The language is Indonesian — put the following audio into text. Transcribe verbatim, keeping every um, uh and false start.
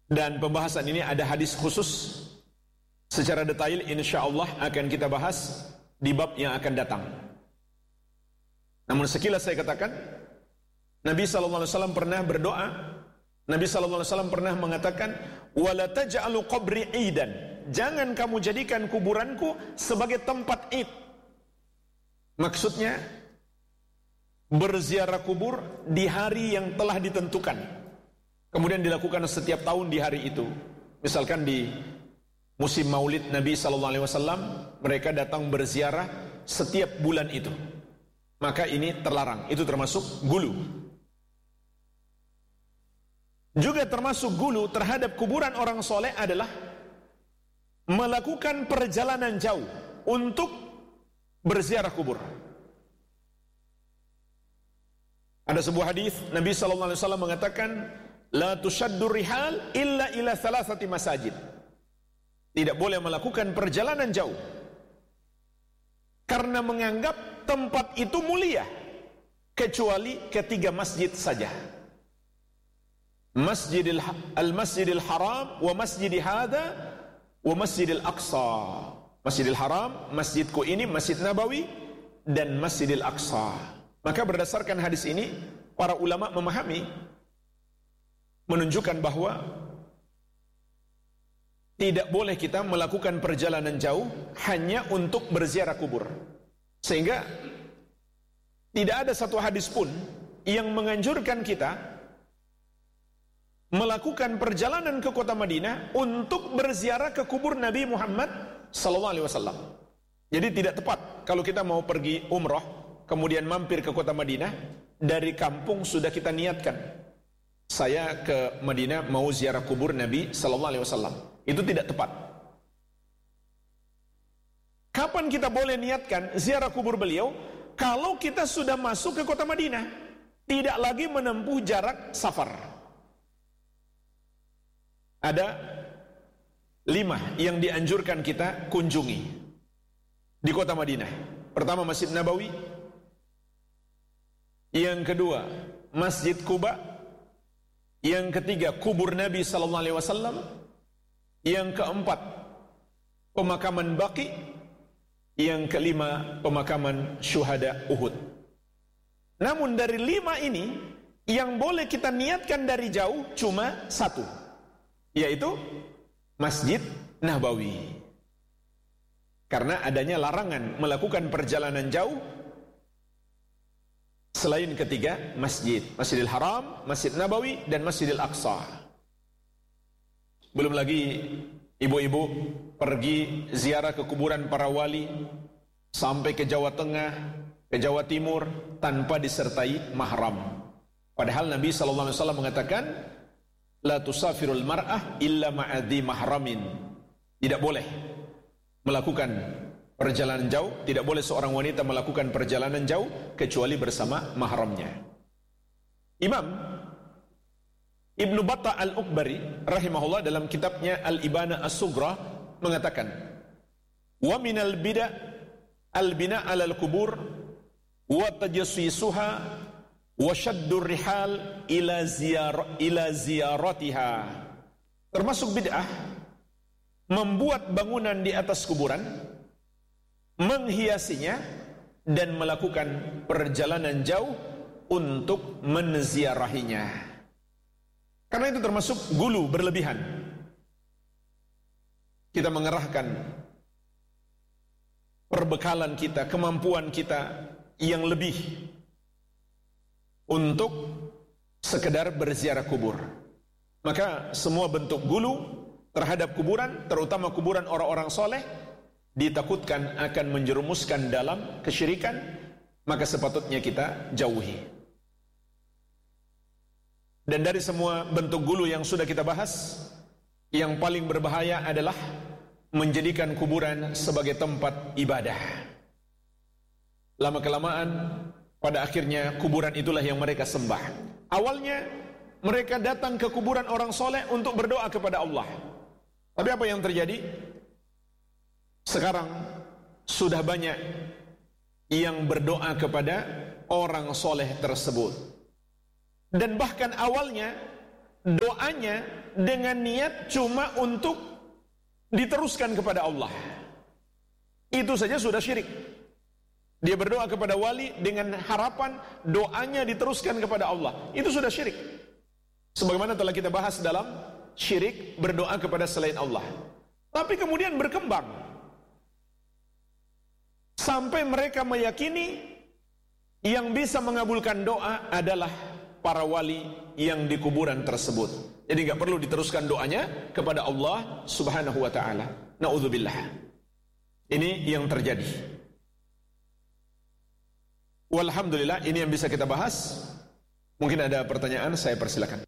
Dan pembahasan ini ada hadis khusus secara detail, insyaallah akan kita bahas di bab yang akan datang. Namun sekilas saya katakan, Nabi sallallahu alaihi wasallam pernah berdoa. Nabi sallallahu alaihi wasallam pernah mengatakan, "Wala taj'alu qabri 'idan." Jangan kamu jadikan kuburanku sebagai tempat id. Maksudnya berziarah kubur di hari yang telah ditentukan, kemudian dilakukan setiap tahun di hari itu. Misalkan di musim Maulid Nabi sallallahu alaihi wasallam, mereka datang berziarah setiap bulan itu. Maka ini terlarang, itu termasuk gulu. Juga termasuk gulu terhadap kuburan orang soleh adalah melakukan perjalanan jauh untuk berziarah kubur. Ada sebuah hadis Nabi sallallahu alaihi wasallam mengatakan, la tushaddu rihal illa ila thalathati masajid. Tidak boleh melakukan perjalanan jauh karena menganggap tempat itu mulia, kecuali ketiga masjid saja. Masjidil al-Masjidil Haram wa Masjidi Hadza wa Masjidil Aqsa. Masjidil Haram, masjidku ini, Masjid Nabawi, dan Masjidil Aqsa. Maka berdasarkan hadis ini, para ulama memahami, menunjukkan bahwa tidak boleh kita melakukan perjalanan jauh hanya untuk berziarah kubur. Sehingga tidak ada satu hadis pun yang menganjurkan kita melakukan perjalanan ke kota Madinah untuk berziarah ke kubur Nabi Muhammad sallallahu alaihi wasallam. Jadi tidak tepat kalau kita mau pergi umrah kemudian mampir ke kota Madinah, dari kampung sudah kita niatkan, saya ke Madinah mau ziarah kubur Nabi sallallahu alaihi wasallam. Itu tidak tepat. Kapan kita boleh niatkan ziarah kubur beliau? Kalau kita sudah masuk ke kota Madinah, tidak lagi menempuh jarak safar. Ada lima yang dianjurkan kita kunjungi di kota Madinah. Pertama, Masjid Nabawi. Yang kedua, Masjid Quba. Yang ketiga, kubur Nabi sallallahu alaihi wasallam. Yang keempat, pemakaman Baqi. Yang kelima, pemakaman syuhada Uhud. Namun dari lima ini, yang boleh kita niatkan dari jauh cuma satu, yaitu Masjid Nabawi. Karena adanya larangan melakukan perjalanan jauh selain ketiga masjid, Masjidil Haram, Masjid Nabawi, dan Masjidil Aqsa. Belum lagi ibu-ibu pergi ziarah ke kuburan para wali sampai ke Jawa Tengah, ke Jawa Timur tanpa disertai mahram. Padahal Nabi sallallahu alaihi wasallam mengatakan, la tusafirul mar'ah illa ma'adhi mahramin. Tidak boleh melakukan perjalanan jauh, tidak boleh seorang wanita melakukan perjalanan jauh kecuali bersama mahramnya. Imam Ibnu Battah Al-Ukbari rahimahullah dalam kitabnya Al-Ibana As-Sughra mengatakan, wa minal bid'ah al-bina' 'alal kubur wa tajassisuha wa syaddur rihal ila ziyar ila ziyaratiha. Termasuk bid'ah membuat bangunan di atas kuburan, menghiasinya, dan melakukan perjalanan jauh untuk menziarahinya. Karena itu termasuk gulu berlebihan. Kita mengerahkan perbekalan kita, kemampuan kita yang lebih untuk sekedar berziarah kubur. Maka semua bentuk gulu terhadap kuburan, terutama kuburan orang-orang soleh, ditakutkan akan menjerumuskan dalam kesyirikan, maka sepatutnya kita jauhi. Dan dari semua bentuk gulu yang sudah kita bahas, yang paling berbahaya adalah menjadikan kuburan sebagai tempat ibadah. Lama-kelamaan, pada akhirnya kuburan itulah yang mereka sembah. Awalnya mereka datang ke kuburan orang soleh untuk berdoa kepada Allah. Tapi apa yang terjadi? Sekarang sudah banyak yang berdoa kepada orang soleh tersebut. Dan bahkan awalnya doanya dengan niat cuma untuk diteruskan kepada Allah. Itu saja sudah syirik. Dia berdoa kepada wali dengan harapan doanya diteruskan kepada Allah. Itu sudah syirik. Sebagaimana telah kita bahas dalam syirik berdoa kepada selain Allah. Tapi kemudian berkembang sampai mereka meyakini yang bisa mengabulkan doa adalah para wali yang di kuburan tersebut. Jadi enggak perlu diteruskan doanya kepada Allah Subhanahu wa taala. Nauzubillah. Ini yang terjadi. Walhamdulillah, ini yang bisa kita bahas. Mungkin ada pertanyaan, saya persilakan.